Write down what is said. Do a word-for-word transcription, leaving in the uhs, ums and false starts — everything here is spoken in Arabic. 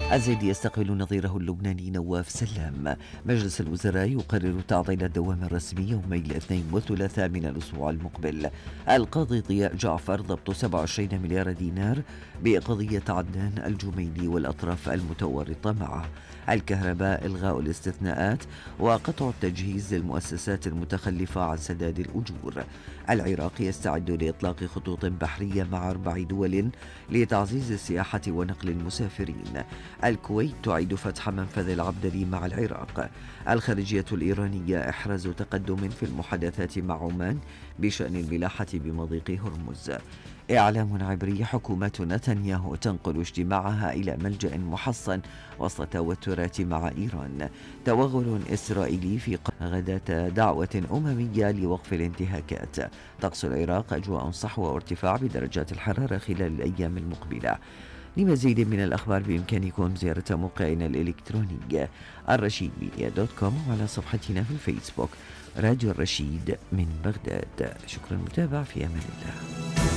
الزيدي يستقبل نظيره اللبناني نواف سلام. مجلس الوزراء يقرر تعطيل الدوام الرسمي يومي الاثنين والثلاثاء من الأسبوع المقبل. القاضي ضياء جعفر ضبط سبعة وعشرين مليار دينار بقضية عدنان الجميلي والأطراف المتورطة معه. الكهرباء إلغاء الاستثناءات وقطع التجهيز للمؤسسات المتخلفة عن سداد الأجور. العراق يستعد لإطلاق خطوط بحرية مع أربع دول لتعزيز السياحة ونقل المسافرين. الكويت تعيد فتح منفذ العبدلي مع العراق. الخارجية الإيرانية إحراز تقدم في المحادثات مع عمان بشأن الملاحة بمضيق هرمز. إعلام عبري: حكومة نتنياهو تنقل اجتماعها إلى ملجأ محصن وسط توترات مع إيران. توغل إسرائيلي في غداة دعوة أممية لوقف الانتهاكات. طقس العراق: أجواء صحوة وارتفاع بدرجات الحرارة خلال الأيام المقبلة. لمزيد من الأخبار بإمكانكم زيارة موقعنا الإلكتروني الرشيد ميديا دوت كوم وعلى صفحتنا في الفيسبوك راديو الرشيد من بغداد. شكرا للمتابعة، في أمان الله.